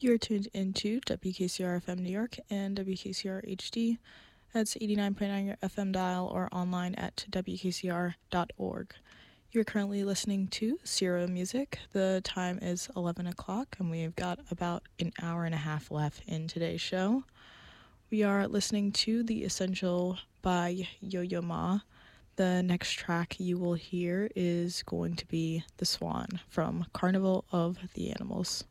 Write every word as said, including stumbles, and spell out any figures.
You're tuned into W K C R F M New York and W K C R H D. That's eighty-nine point nine your F M dial or online at w k c r dot org. You're currently listening to Zero Music. The time is eleven o'clock and we've got about an hour and a half left in today's show. We are listening to The Essential by Yo-Yo Ma. The next track you will hear is going to be The Swan from Carnival of the Animals.